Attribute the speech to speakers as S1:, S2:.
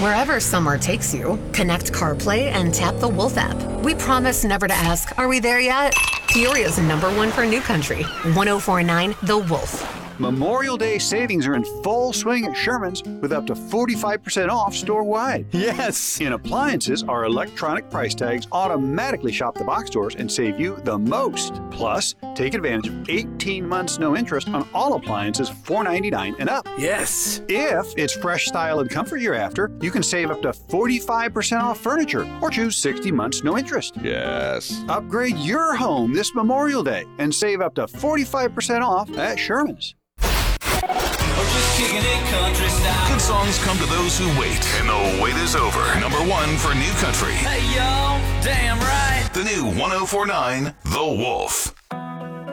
S1: wherever summer takes you. Connect CarPlay and tap the Wolf app. We promise never to ask, are we there yet? Peoria's #1 for New Country. 1049 The Wolf.
S2: Memorial Day savings are in full swing at Sherman's with up to 45% off store-wide.
S3: Yes!
S2: In appliances, our electronic price tags automatically shop the box stores and save you the most. Plus, take advantage of 18 months no interest on all appliances $4.99 and up.
S3: Yes!
S2: If it's fresh style and comfort you're after, you can save up to 45% off furniture or choose 60 months no interest.
S3: Yes!
S2: Upgrade your home this Memorial Day and save up to 45% off at Sherman's.
S4: Good songs come to those who wait, and the wait is over. #1 for New Country.
S5: Hey, y'all, damn right.
S4: The new 1049 The Wolf.